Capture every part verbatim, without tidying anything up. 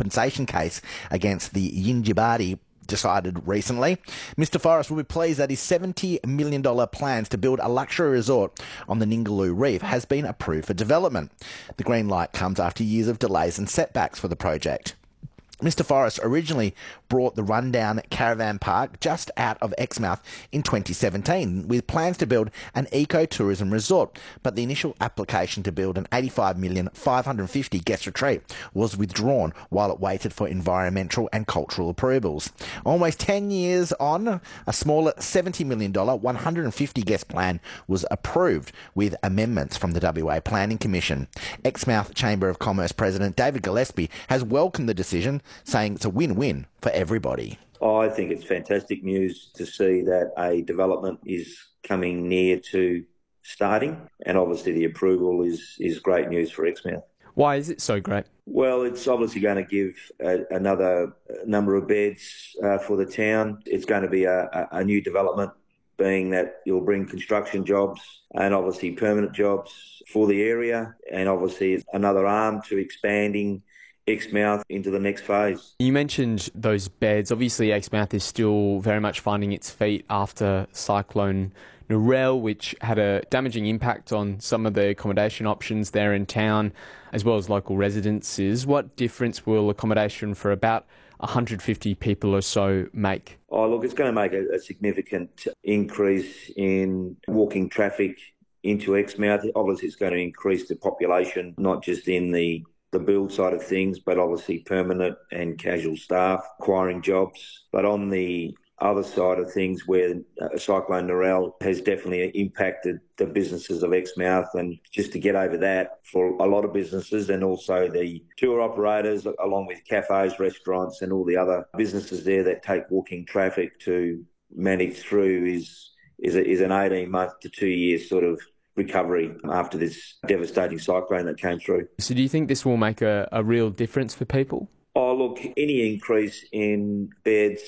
compensation case against the Yindjibarndi decided recently. Mister Forrest will be pleased that his seventy million dollars plans to build a luxury resort on the Ningaloo Reef has been approved for development. The green light comes after years of delays and setbacks for the project. Mister Forrest originally brought the rundown caravan park just out of Exmouth in twenty seventeen with plans to build an ecotourism resort, but the initial application to build an eighty-five million five hundred fifty guest retreat was withdrawn while it waited for environmental and cultural approvals. Almost ten years on, a smaller seventy million dollars one hundred fifty guest plan was approved with amendments from the W A Planning Commission. Exmouth Chamber of Commerce President David Gillespie has welcomed the decision, saying it's a win-win for everybody. I think it's fantastic news to see that a development is coming near to starting, and obviously the approval is, is great news for Exmouth. Why is it so great? Well, it's obviously going to give a, another number of beds uh, for the town. It's going to be a, a, a new development, being that you'll bring construction jobs and obviously permanent jobs for the area, and obviously it's another arm to expanding Exmouth into the next phase. You mentioned those beds. Obviously, Exmouth is still very much finding its feet after Cyclone Narelle, which had a damaging impact on some of the accommodation options there in town, as well as local residences. What difference will accommodation for about one hundred fifty people or so make? Oh, look, it's going to make a, a significant increase in walking traffic into Exmouth. Obviously, it's going to increase the population, not just in the the build side of things, but obviously permanent and casual staff acquiring jobs. But on the other side of things, where uh, Cyclone Narelle has definitely impacted the businesses of Exmouth, and just to get over that for a lot of businesses, and also the tour operators, along with cafes, restaurants and all the other businesses there that take walking traffic to manage through, is is, a, is an eighteen month to two years sort of recovery after this devastating cyclone that came through. So do you think this will make a, a real difference for people? Oh, look, any increase in beds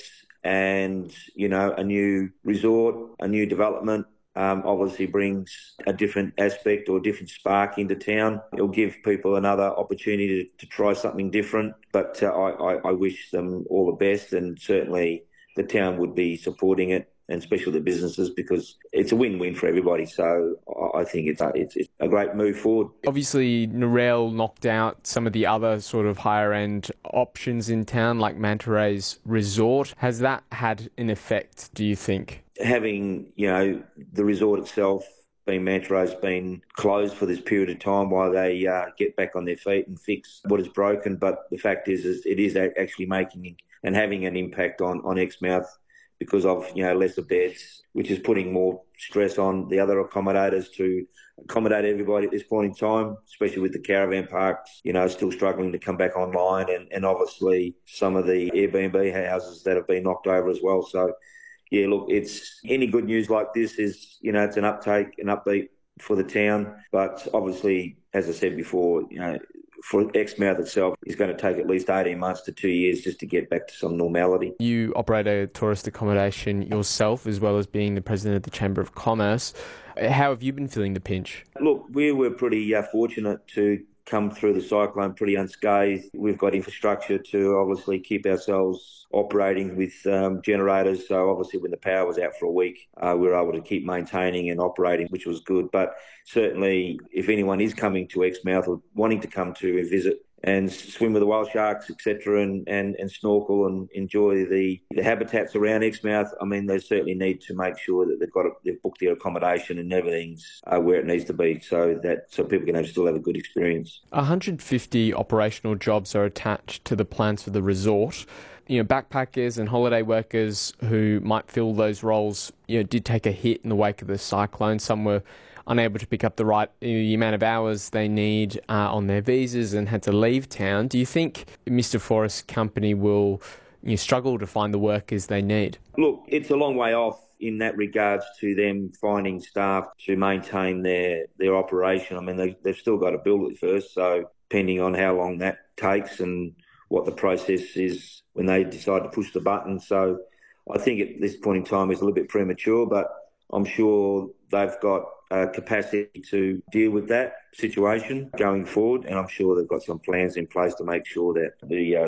and, you know, a new resort, a new development, um, obviously brings a different aspect or different spark into town. It'll give people another opportunity to, to try something different. But uh, I, I, I wish them all the best, and certainly the town would be supporting it, and especially the businesses, because it's a win-win for everybody. So I think it's a, it's, it's a great move forward. Obviously, Narelle knocked out some of the other sort of higher-end options in town, like Manta Ray's resort. Has that had an effect, do you think? Having, you know, the resort itself, being Manta Ray's been closed for this period of time while they uh, get back on their feet and fix what is broken. But the fact is, is it is actually making and having an impact on, on Exmouth, because of, you know, lesser beds, which is putting more stress on the other accommodators to accommodate everybody at this point in time, especially with the caravan parks, you know, still struggling to come back online, and, and obviously some of the Airbnb houses that have been knocked over as well. So, yeah, look, it's any good news like this is, you know, it's an uptake, an upbeat for the town. But obviously, as I said before, you know, for Exmouth itself, it's going to take at least eighteen months to two years just to get back to some normality. You operate a tourist accommodation yourself, as well as being the president of the Chamber of Commerce. How have you been feeling the pinch? Look, we were pretty uh, fortunate to come through the cyclone pretty unscathed. We've got infrastructure to obviously keep ourselves operating with um, generators. So obviously when the power was out for a week, uh, we were able to keep maintaining and operating, which was good. But certainly if anyone is coming to Exmouth or wanting to come to visit and swim with the whale sharks, et cetera, and, and, and snorkel and enjoy the, the habitats around Exmouth, I mean, they certainly need to make sure that they've got a, they've booked their accommodation and everything's uh, where it needs to be, so that so people can have, still have a good experience. one hundred fifty operational jobs are attached to the plans for the resort. You know, backpackers and holiday workers who might fill those roles, you know, did take a hit in the wake of the cyclone. Some were unable to pick up the right the amount of hours they need uh, on their visas and had to leave town. Do you think Mister Forrest's company will, you know, struggle to find the workers they need? Look, it's a long way off in that regards to them finding staff to maintain their, their operation. I mean, they, they've still got to build it first, so depending on how long that takes and what the process is when they decide to push the button. So I think at this point in time it's a little bit premature, but I'm sure they've got uh, capacity to deal with that situation going forward, and I'm sure they've got some plans in place to make sure that the uh,